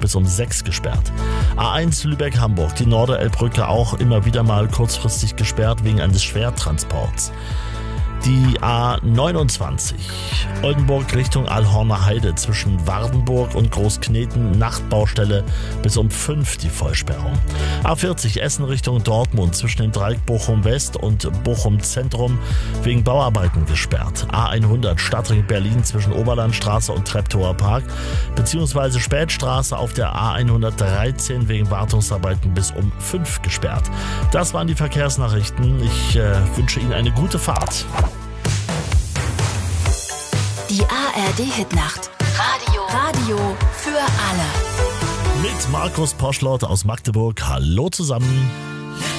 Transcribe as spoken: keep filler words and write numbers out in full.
bis um sechs gesperrt. A eins Lübeck-Hamburg, die Norderelbbrücke auch immer wieder mal kurzfristig gesperrt wegen eines Schwertransports. Die A neunundzwanzig Oldenburg Richtung Alhorner Heide zwischen Wardenburg und Großkneten, Nachtbaustelle bis um fünf die Vollsperrung. A vierzig Essen Richtung Dortmund zwischen dem Dreieck Bochum West und Bochum Zentrum wegen Bauarbeiten gesperrt. A hundert Stadtring Berlin zwischen Oberlandstraße und Treptower Park beziehungsweise Spätstraße auf der A hundertdreizehn wegen Wartungsarbeiten bis um fünf gesperrt. Das waren die Verkehrsnachrichten. Ich äh, wünsche Ihnen eine gute Fahrt. Die A R D-Hitnacht. Radio. Radio für alle. Mit Markus Poschlott aus Magdeburg. Hallo zusammen.